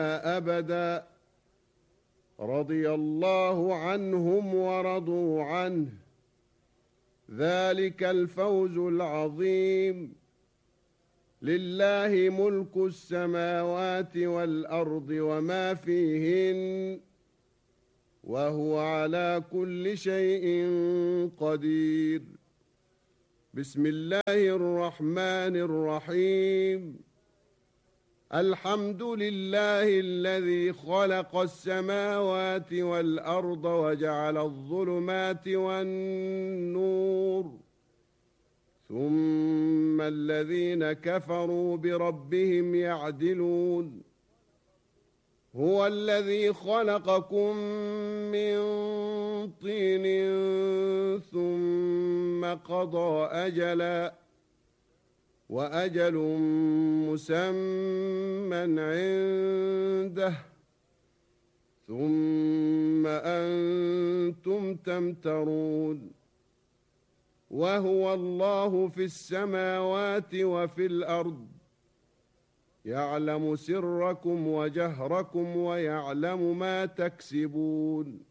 أبدا رضي الله عنهم ورضوا عنه ذلك الفوز العظيم لله ملك السماوات والأرض وما فيهن وهو على كل شيء قدير بسم الله الرحمن الرحيم الحمد لله الذي خلق السماوات والأرض وجعل الظلمات والنور ثم الذين كفروا بربهم يعدلون هو الذي خلقكم من طين ثم قضى أجلا وأجل مسمى عنده ثم أنتم تمترون وهو الله في السماوات وفي الأرض يعلم سركم وجهركم ويعلم ما تكسبون